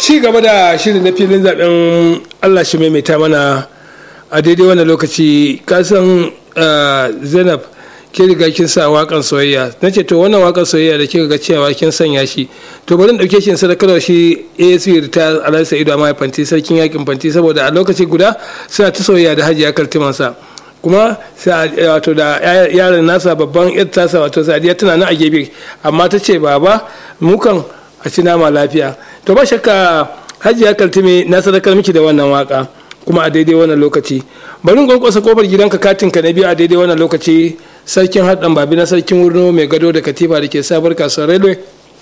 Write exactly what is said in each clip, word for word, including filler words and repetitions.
ci gaba da shirin na filin zaben Allah shi maimaita mana a daidai wannan lokaci kasan Zainab ke riga kin sa wakan soyayya na ce to wannan wakan soyayya da kika ga cewa kin sanya shi to bari in dauke shi in sadakar shi A S V ta Alhaji Sa'idu Amaya Fanti sarkin yakin Fanti saboda a lokaci guda suna ta soyayya da Hajiya Kaltiman sa kuma wato da yaron nasa babban yar tasa wato Sadiya tana nan a gefe amma ta ce baba mukan a ci nama lafiya to ba shakka Hajiya Kaltime na sadakar miki da wannan waka kuma a daidai wannan lokaci bari in kwankwasa kofar gidanka katin ka na biyu a daidai wannan lokaci sarkin haɗin babi na sarkin wurno mai gado da katifa da ke sabar kasuwar railway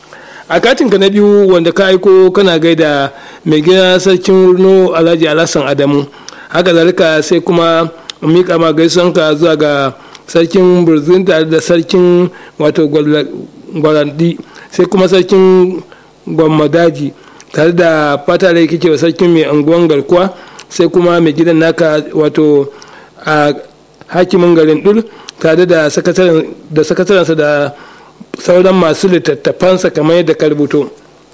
a katin ka na biyu wanda ka aiko kana gaida mai gida sarkin wurno alhaji alhassan adamu haka zalika sai kuma mika ma gaisuwanka zuwa ga sarkin burzin tare da sarkin wato gwarandi sai kuma sarkin gwamnadaji tare da fata da kike wa sarkin mai anguwan garkuwa sai kuma mai gidan naka wato a hakimin garin dul tare da sakatarensa da sauran masu littattafansa kamar yadda ka rubuto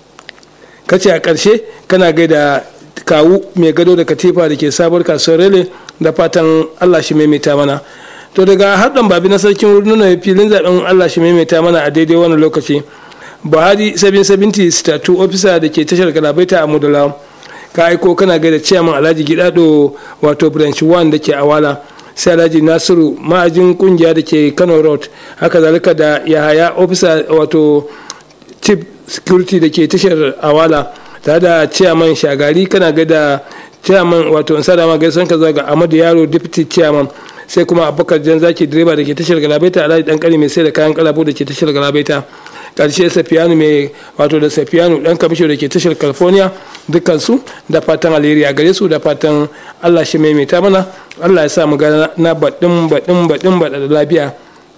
kace a ƙarshe kana gaida kawu mai gado da katifa da ke sabuwar kasuwar rele da fatan Allah shi maimaita mana to daga haɗin babi na sarkin nuna filin zaɓen Allah shi maimaita mana a daidai wannan lokaci buhari sabin sabinti statu ofisa da ke tashar galabaita a mudulawa ka aiko kana gaida ciyaman alhaji gidado wato branch one da ke awala sai alhaji nasiru ma'ajin kungiya da ke kano road haka zalika da yahaya ofisa wato chief security da ke tashar awala tare da ciyaman shagari kana gaida ciyaman wato in sada ma gaisan ka zaga amadu yaro deputy chairman sai kuma abubakar jan zaki direba da ke tashar galabaita alhaji dan kari mai sai da kayan kalabo da ke tashar galabaita karshe safiyanu mai wato da safiyanu dan kamisho da ke tashar california dukansu da fatan alheri a gare su da fatan Allah shi maimaita mana Allah ya sa mu ga na baɗin baɗin baɗin baɗa da lafiya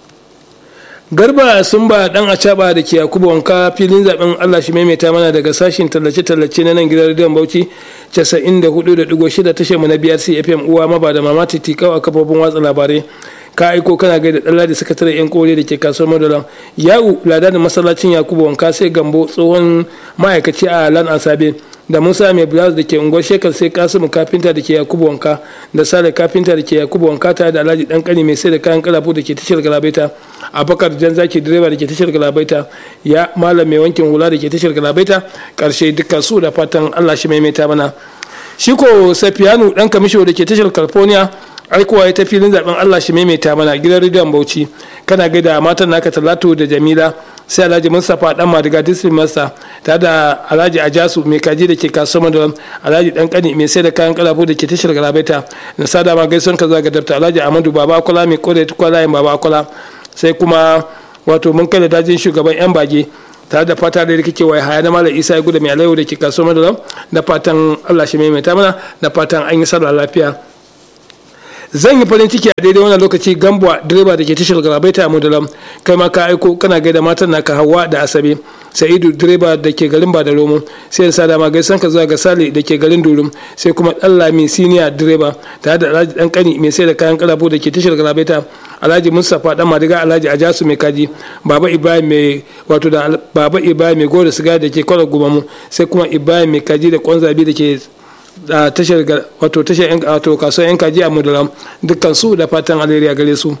garba sun ba dan acaba da ke yakubu wanka filin zaben Allah shi maimaita mana daga sashin tallace tallace na nan gidan rediyon bauchi casa'in da hudu da digo shida tashar mu na biyar C F M uwa maba da mama titikau a kafofin watsa labarai ka aiko kana gaida dan ladi sakataren yan kore da ke kasuwar madalan yawu lada da masallacin yakubu wanka sai gambo tsohon ma'aikaci a lan asabe da musa mai blouse da ke unguwar shekar sai kasimu kafinta da ke yakubu wanka da sale kafinta da ke yakubu wanka tare da alhaji dan kani mai sai da kayan kalafu da ke tashar galabaita abubakar jan zaki direba da ke tashar galabaita ya malam mai wankin hula da ke tashar galabaita karshe dukkan su da fatan allah shi maimaita mana shi ko safiyanu dan kamisho da ke tashar california aikowa ya ta filin zaben Allah shi maimaita mana gidan rediyon Bauchi kana gaida matan naka Talatu da Jamila sai Alhaji Mustapha dan Madiga district master tare da Alhaji Ajasu mai kaji da ke kasuwar Madalam Alhaji dan kani mai sai da kayan kalafu da ke tashar Galabaita na sada ma gaison ka zaga dabta Alhaji Ahmadu Baba Akola mai kore kwala yin Baba Akola sai kuma wato mun kai da dajin shugaban yan bage tare da fata da kake wai haya na Malam Isa ya gudu mai alayo da ke kasuwar Madalam da fatan Allah shi maimaita mana da fatan an yi sallah lafiya zan yi farin ciki a daidai wannan lokaci gambuwa direba da ke tashar galabaita a mudalam kai ma ka aiko kana gaida matan naka hawa da asabe sa'idu direba da ke garin ba da romo sai in sada ma gaisan ka zuwa ga sale da ke garin durum sai kuma dan lami siniya direba tare da alhaji dan kani mai sai da kayan kalabo da ke tashar galabaita alhaji mustapha dan madiga alhaji ajasu mai kaji baba ibrahim mai wato da baba ibrahim mai gora siga da ke kwala gumamu sai kuma ibrahim mai kaji da kwanzabi da ke a tashar wato tashar yan wato kasuwar yan kaji a mudalam dukkan su da fatan alheri a gare su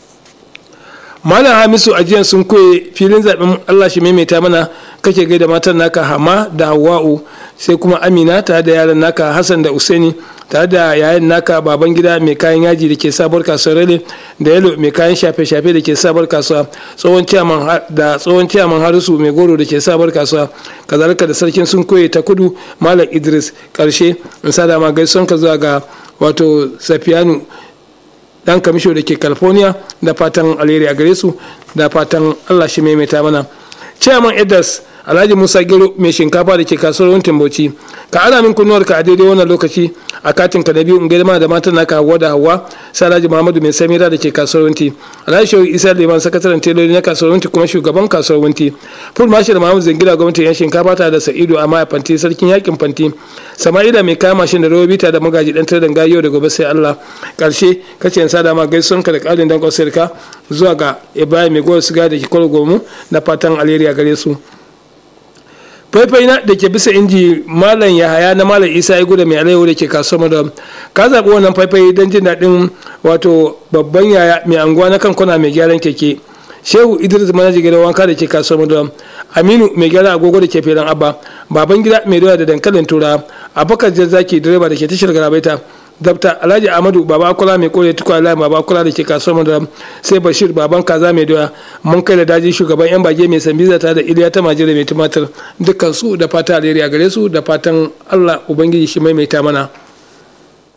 malam hamisu ajiyan sun koye filin zaben Allah shi maimaita mana kake gaida matan naka hama da hawa'u sai kuma amina tare da yaran naka hassan da usaini tare da yayan naka baban gida mai kayan yaji da ke sabuwar kasuwar rale da yalo mai kayan shafe-shafe da ke sabuwar kasuwa tsohon ciyaman da tsohon ciyaman harisu mai goro da ke sabuwar kasuwa kazalika da sarkin sun koye ta kudu malam idris karshe in sada ma gaison ka zuwa ga wato safiyanu dan kamisho da ke california da fatan alheri a gare su da fatan allah shi maimaita mana chairman edas alhaji musa gero mai shinkafa da ke kasuwar wantin bauchi ka ana min kunnuwar ka a daidai wannan lokaci a katin ka da biyu in gaida da matan naka hawa da hawa sai alhaji muhammadu mai samira da ke kasuwar wanti alhaji shehu isa liman sakataren teloli na kasuwar wanti kuma shugaban kasuwar wanti full marshal muhammadu zangira gwamnatin yan shinkafa ta da sa'idu amma fanti sarkin yakin fanti sama'ila mai kama mashin da robobi ta da magaji dan tare da gayo da gobe sai allah karshe kace in sada ma gaisuwan ka da kalin dan kwasirka zuwa ga ibrahim mai gowar siga da ke kwalgomu da fatan alheri a gare su faifai na da ke bisa inji malam yahaya na malam isa ya guda mai alayyahu da ke kasuwa da ka zaɓi wannan faifai don jin daɗin wato babban yaya mai anguwa na kankuna mai gyaran keke shehu idris manaji gidan wanka da ke kasuwar madara aminu mai gyara agogo da ke filin abba baban gida mai doya da dankalin tura abubakar jazzaki direba da ke tashar garabaita dabta alhaji amadu baba akula mai kore tukwa layin baba akula da ke kasuwar madara sai bashir baban kaza mai doya mun kai da daji shugaban yan bage mai sambiza ta da iliya ta majira mai tumatir dukkan su da fata alheri a gare su da fatan allah ubangiji shi maimaita mana.